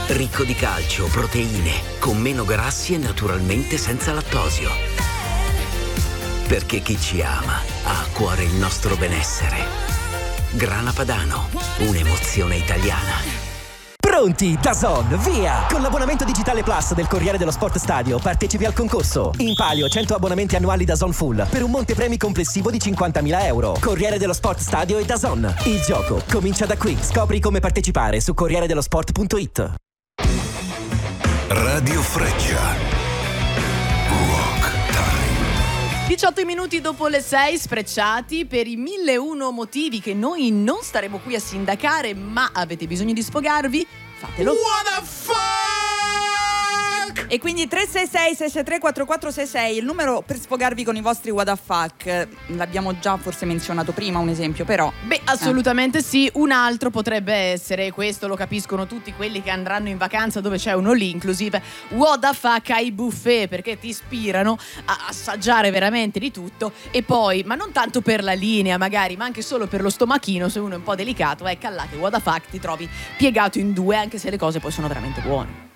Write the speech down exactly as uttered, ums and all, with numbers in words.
ricco di calcio, proteine, con meno grassi e naturalmente senza lattosio. Perché chi ci ama ha a cuore il nostro benessere. Grana Padano, un'emozione italiana. Pronti, DAZN, via! Con l'abbonamento digitale Plus del Corriere dello Sport Stadio partecipi al concorso. In palio cento abbonamenti annuali DAZN Full per un monte premi complessivo di cinquantamila euro. Corriere dello Sport Stadio e DAZN. Il gioco comincia da qui. Scopri come partecipare su corriere dello sport punto it. Radio Freccia. diciotto minuti dopo le sei, sfrecciati per i mille e uno motivi che noi non staremo qui a sindacare, ma avete bisogno di sfogarvi? Fatelo. What the fuck? E quindi tre sei sei sei sei tre quattro quattro sei sei il numero per sfogarvi con i vostri what the fuck. L'abbiamo già forse menzionato prima un esempio, però Beh, assolutamente eh. sì. Un altro potrebbe essere, questo lo capiscono tutti quelli che andranno in vacanza dove c'è un all inclusive, what the fuck ai buffet, perché ti ispirano a assaggiare veramente di tutto. E poi, ma non tanto per la linea magari, ma anche solo per lo stomachino, se uno è un po' delicato, vai callate what the fuck, ti trovi piegato in due, anche se le cose poi sono veramente buone.